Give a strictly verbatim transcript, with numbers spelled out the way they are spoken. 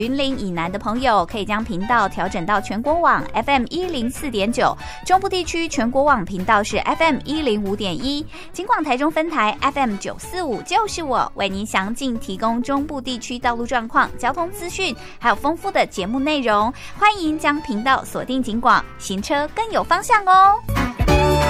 云林以南的朋友可以将频道调整到全国网 F M 一零四点九，中部地区全国网频道是 F M 一零五点一，警广台中分台 F M 九四五就是我，为您详尽提供中部地区道路状况、交通资讯，还有丰富的节目内容。欢迎将频道锁定警广，行车更有方向哦。